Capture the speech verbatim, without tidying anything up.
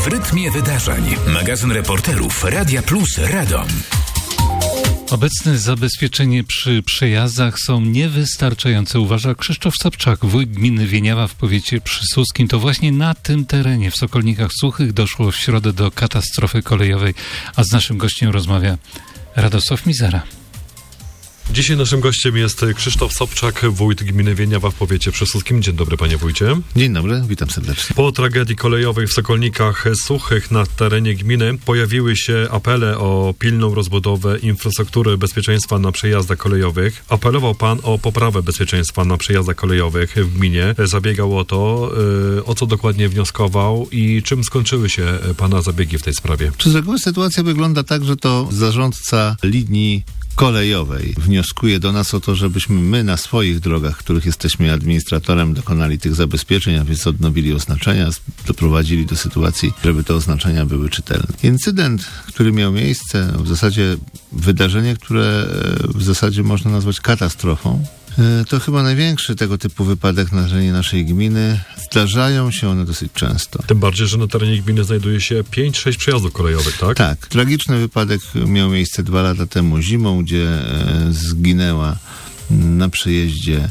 W rytmie wydarzeń. Magazyn reporterów Radia Plus Radom. Obecne zabezpieczenie przy przejazdach są niewystarczające, uważa Krzysztof Sobczak, wójt gminy Wieniawa w powiecie przysłuskim. To właśnie na tym terenie, w Sokolnikach Suchych, doszło w środę do katastrofy kolejowej, a z naszym gościem rozmawia Radosław Mizera. Dzisiaj naszym gościem jest Krzysztof Sobczak, wójt gminy Wieniawa w powiecie przysłuskim. Dzień dobry, panie wójcie. Dzień dobry, witam serdecznie. Po tragedii kolejowej w Sokolnikach Suchych na terenie gminy pojawiły się apele o pilną rozbudowę infrastruktury bezpieczeństwa na przejazdach kolejowych. Apelował pan o poprawę bezpieczeństwa na przejazdach kolejowych w gminie. Zabiegał o to, o co dokładnie wnioskował i czym skończyły się pana zabiegi w tej sprawie. Z reguły sytuacja wygląda tak, że to zarządca linii kolejowej wnioskuje do nas o to, żebyśmy my na swoich drogach, których jesteśmy administratorem, dokonali tych zabezpieczeń, a więc odnowili oznaczenia, doprowadzili do sytuacji, żeby te oznaczenia były czytelne. Incydent, który miał miejsce, w zasadzie wydarzenie, które w zasadzie można nazwać katastrofą, to chyba największy tego typu wypadek na terenie naszej gminy. Zdarzają się one dosyć często. Tym bardziej, że na terenie gminy znajduje się pięć sześć przejazdów kolejowych, tak? Tak. Tragiczny wypadek miał miejsce dwa lata temu zimą, gdzie zginęła na przejeździe